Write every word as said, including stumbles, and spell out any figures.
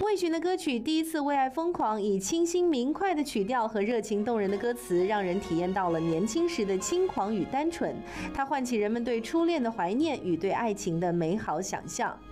魏巡的歌曲《第一次为爱疯狂》以清新明快的曲调和热情动人的歌词，让人体验到了年轻时的轻狂与单纯。它唤起人们对初恋的怀念与对爱情的美好想象。